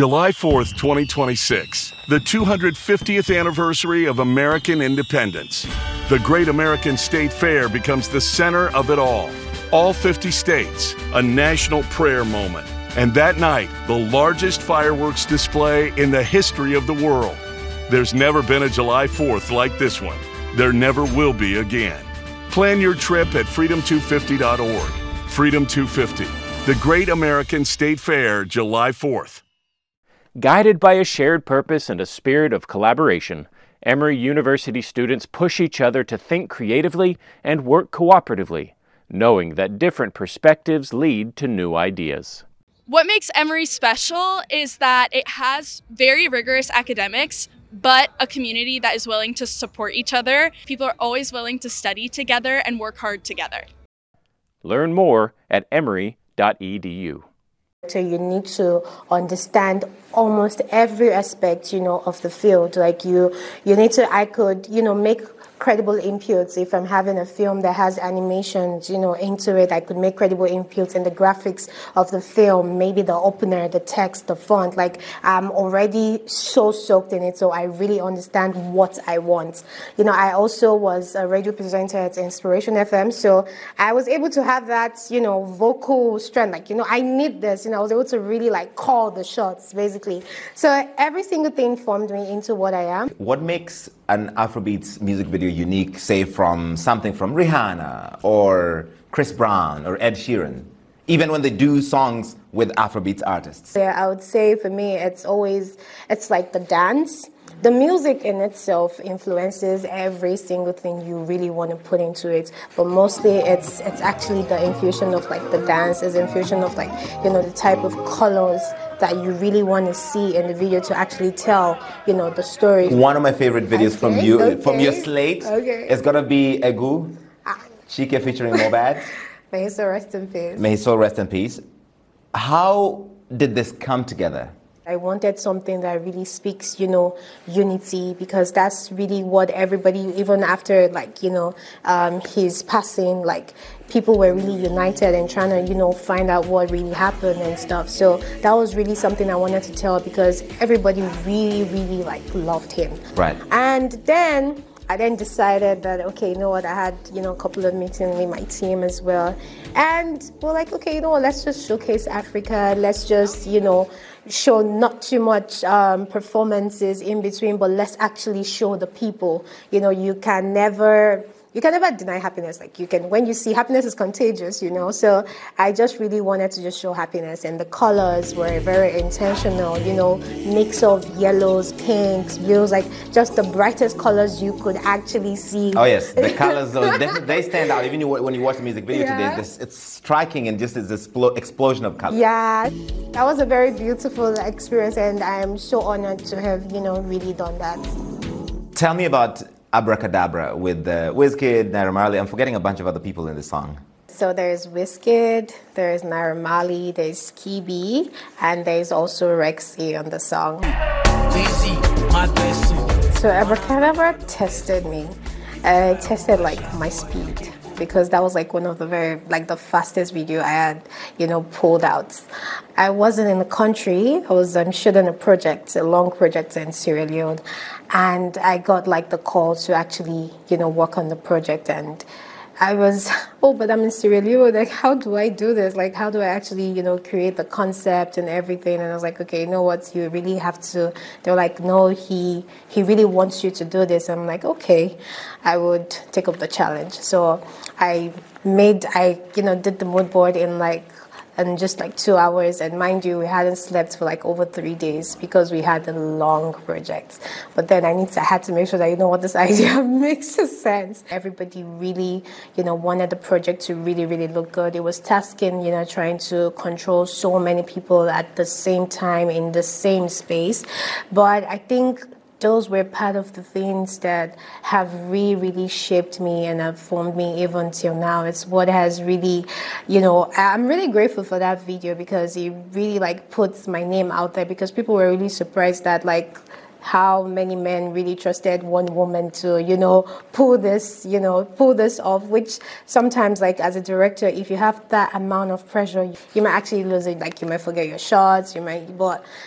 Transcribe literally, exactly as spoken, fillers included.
July fourth, twenty twenty-six, the two hundred fiftieth anniversary of American independence. The Great American State Fair becomes the center of it all. All fifty states, a national prayer moment. And that night, the largest fireworks display in the history of the world. There's never been a July fourth like this one. There never will be again. Plan your trip at freedom two fifty dot org. Freedom two fifty, the Great American State Fair, July fourth. Guided by a shared purpose and a spirit of collaboration, Emory University students push each other to think creatively and work cooperatively, knowing that different perspectives lead to new ideas. What makes Emory special is that it has very rigorous academics, but a community that is willing to support each other. People are always willing to study together and work hard together. Learn more at emory dot e d u. So you need to understand almost every aspect, you know, of the field. Like you, you need to, I could, you know, make credible inputs. If I'm having a film that has animations, you know, into it, I could make credible inputs in the graphics of the film, maybe the opener, the text, the font. Like I'm already so soaked in it, so I really understand what I want. You know, I also was a radio presenter at Inspiration F M, so I was able to have that, you know, vocal strength. Like, you know, I need this. You know, I was able to really like call the shots, basically. So every single thing formed me into what I am. What makes an Afrobeats music video unique, say from something from Rihanna or Chris Brown or Ed Sheeran, even when they do songs with Afrobeats artists? Yeah, I would say for me, it's always, it's like the dance. The music in itself influences every single thing you really want to put into it, but mostly it's it's actually the infusion of like the dance, is infusion of like, you know, the type of colors that you really want to see in the video to actually tell, you know, the story. One of my favorite videos okay, from you, okay. from your slate, okay. is gonna be Egu, ah. Chike featuring Mohbad. May his soul rest in peace. May his soul rest in peace. How did this come together? I wanted something that really speaks, you know, unity, because that's really what everybody, even after, like, you know, um, his passing, like, people were really united and trying to, you know, find out what really happened and stuff. So that was really something I wanted to tell, because everybody really, really, like, loved him. Right. And then I then decided that, okay, you know what, I had, you know, a couple of meetings with my team as well. And we're like, okay, you know what, let's just showcase Africa. Let's just, you know, show not too much um, performances in between, but let's actually show the people. You know, you can never... You can never deny happiness. Like you can, when you see happiness is contagious, you know. So I just really wanted to just show happiness, and the colors were very intentional. You know, mix of yellows, pinks, blues, like just the brightest colors you could actually see. Oh yes, the colors, though, they, they stand out. Even when you watch the music video yeah. today, this, it's striking and just this explosion of color. Yeah, that was a very beautiful experience, and I'm so honored to have, you know, really done that. Tell me about Abracadabra with uh, Wizkid, Naira Marley. I'm forgetting a bunch of other people in the song. So there's Wizkid, there's Naira Marley, there's Kibi, and there's also Rexy on the song. So Abracadabra tested me. Uh, it tested like my speed, because that was like one of the very, like the fastest video I had, you know, pulled out. I wasn't in the country. I was um, shooting a project, a long project in Sierra Leone. And I got like the call to actually, you know, work on the project. And I was, oh, but I'm in Sierra Leone. Like, how do I do this? Like, how do I actually, you know, create the concept and everything? And I was like, okay, you know what? You really have to. They were like, no, he he really wants you to do this. I'm like, okay, I would take up the challenge. So I made, I, you know, did the mood board in like, in just like two hours. And mind you, we hadn't slept for like over three days because we had a long project. But then I need to, I had to make sure that, you know what, this idea makes sense. Everybody really, you know, wanted the project to really, really look good. It was tasking, you know, trying to control so many people at the same time in the same space. But I think those were part of the things that have really, really shaped me and have formed me even till now. It's what has really, you know, I'm really grateful for that video, because it really like puts my name out there, because people were really surprised that like how many men really trusted one woman to, you know, pull this, you know, pull this off, which sometimes, like, as a director, if you have that amount of pressure, you might actually lose it. Like, you might forget your shots, you might, but